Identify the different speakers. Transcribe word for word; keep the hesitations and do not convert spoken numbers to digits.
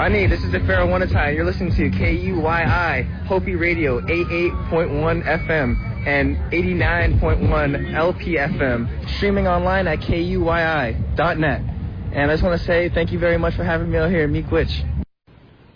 Speaker 1: Ani, this is the Pharaoh Wanatai. You're listening to K U Y I, Hopi Radio, eighty-eight point one F M and eighty-nine point one L P F M, streaming online at K U Y I dot net. And I just want to say thank you very much for having me out here, Miigwech.